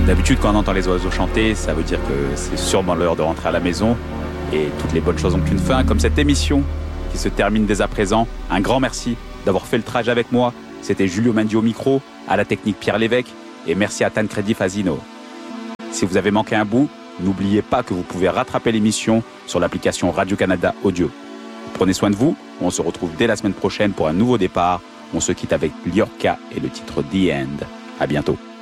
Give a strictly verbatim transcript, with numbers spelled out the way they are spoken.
D'habitude, quand on entend les oiseaux chanter, ça veut dire que c'est sûrement l'heure de rentrer à la maison. Et toutes les bonnes choses ont une fin, comme cette émission qui se termine dès à présent. Un grand merci d'avoir fait le trajet avec moi. C'était Julio Mendy au micro, à la technique Pierre Lévesque, et merci à Tancredi Fazino. Si vous avez manqué un bout, n'oubliez pas que vous pouvez rattraper l'émission sur l'application Radio-Canada Audio. Prenez soin de vous, on se retrouve dès la semaine prochaine pour un nouveau départ. On se quitte avec Liorca et le titre The End. À bientôt.